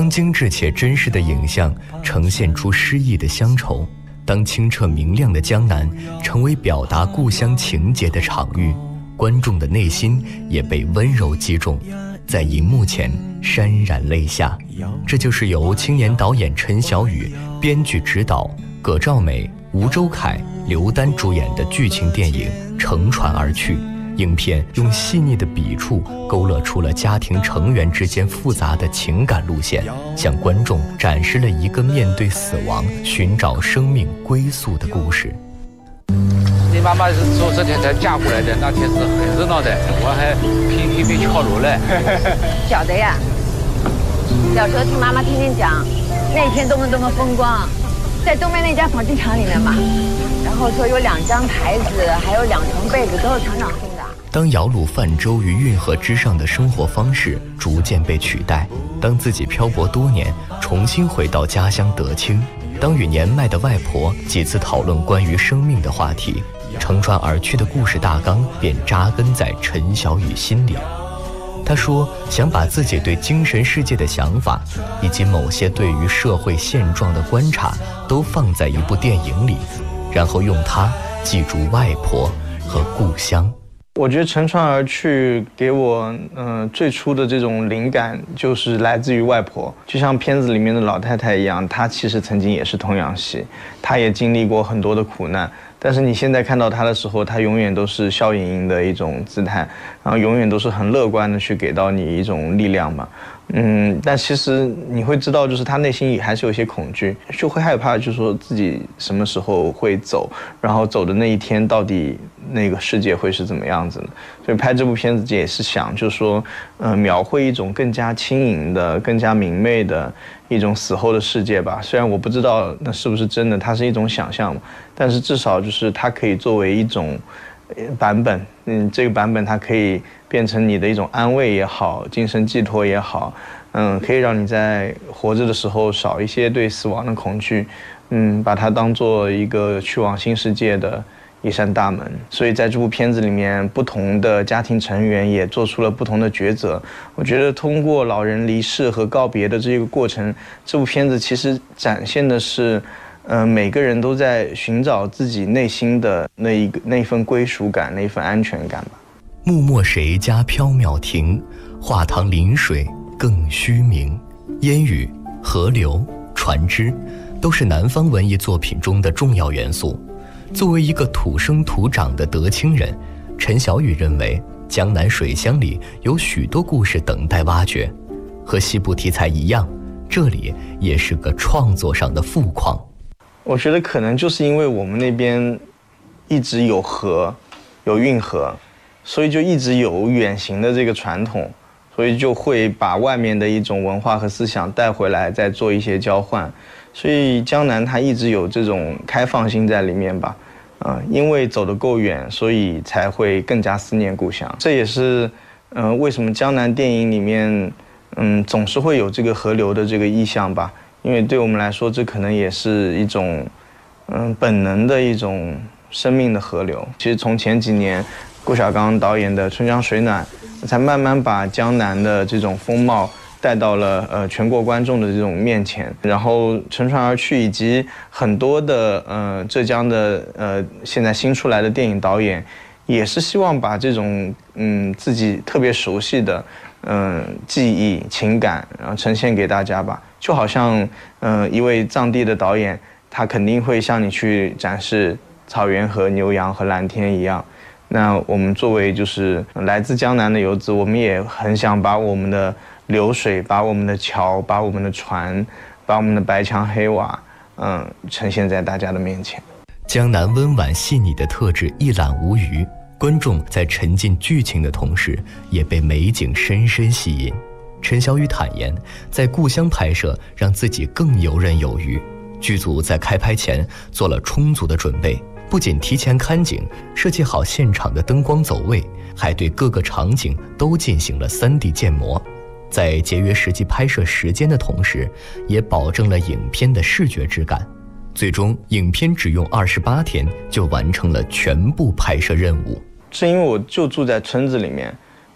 当精致且真实的影像呈现出诗意的乡愁，当清澈明亮的江南成为表达故乡情节的场域，观众的内心也被温柔击中，在荧幕前潸然泪下。这就是由青年导演陈晓宇编剧指导，葛兆美、吴周凯、刘丹主演的剧情电影《乘船而去》。影片用细腻的笔触勾勒出了家庭成员之间复杂的情感路线，向观众展示了一个面对死亡、寻找生命归宿的故事。 你妈妈是昨天才嫁过来的，那天是很热闹的，我还频频被敲锣嘞。 晓得呀，小时候听妈妈天天讲，那天多么多么风光，在东边那家纺织厂里面嘛，然后说有2张台子，还有2床被子，都是厂长送的。 当摇橹泛舟于运河之上的生活方式逐渐被取代，当自己漂泊多年重新回到家乡德清，当与年迈的外婆几次讨论关于生命的话题，乘船而去的故事大纲便扎根在陈晓宇心里。他说想把自己对精神世界的想法，以及某些对于社会现状的观察都放在一部电影里，然后用它记住外婆和故乡。 我觉得乘船而去给我最初的这种灵感就是来自于外婆，就像片子里面的老太太一样，她其实曾经也是童养媳，她也经历过很多的苦难，但是你现在看到她的时候，她永远都是笑盈盈的一种姿态，然后永远都是很乐观的去给到你一种力量嘛。但其实你会知道，就是他内心里还是有些恐惧，就会害怕，就是说自己什么时候会走，然后走的那一天到底那个世界会是怎么样子的。所以拍这部片子也是想，就是说，描绘一种更加轻盈的、更加明媚的一种死后的世界吧。虽然我不知道那是不是真的，它是一种想象嘛，但是至少就是它可以作为一种版本，这个版本它可以变成你的一种安慰也好，精神寄托也好，可以让你在活着的时候少一些对死亡的恐惧，把它当做一个去往新世界的一扇大门。所以在这部片子里面，不同的家庭成员也做出了不同的抉择。我觉得通过老人离世和告别的这个过程，这部片子其实展现的是每个人都在寻找自己内心的那一份归属感，那一份安全感吧。 木末谁家缥缈亭，画堂临水更虚名。烟雨、河流、船只都是南方文艺作品中的重要元素。作为一个土生土长的德清人，陈晓宇认为江南水乡里有许多故事等待挖掘。和西部题材一样，这里也是个创作上的富矿。 我觉得可能就是因为我们那边一直有河，有运河，所以就一直有远行的这个传统，所以就会把外面的一种文化和思想带回来，再做一些交换。所以江南它一直有这种开放性在里面吧，因为走得够远，所以才会更加思念故乡。这也是为什么江南电影里面总是会有这个河流的这个意象吧。因为对我们来说，这可能也是一种本能的一种生命的河流。其实从前几年顾晓刚导演的《春江水暖》才慢慢把江南的这种风貌带到了全国观众的这种面前。然后《乘船而去》以及很多的浙江的现在新出来的电影导演，也是希望把这种自己特别熟悉的记忆情感，然后呈现给大家吧。就好像一位藏地的导演，他肯定会向你去展示草原和牛羊和蓝天一样。那我们作为就是来自江南的游子，我们也很想把我们的流水，把我们的桥，把我们的船，把我们的白墙黑瓦呈现在大家的面前。 江南温婉细腻的特质一览无余，观众在沉浸剧情的同时也被美景深深吸引。陈晓宇坦言，在故乡拍摄让自己更游刃有余。剧组在开拍前做了充足的准备，不仅提前看景，设计好现场的灯光走位，还对各个场景都进行了3D 建模。在节约实际拍摄时间的同时，也保证了影片的视觉质感。最终，影片只用28天就完成了全部拍摄任务。 是因为我就住在村子里面，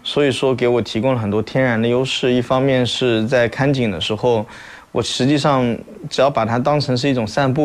所以说给我提供了很多天然的优势。一方面是在看景的时候，我实际上只要把它当成是一种散步。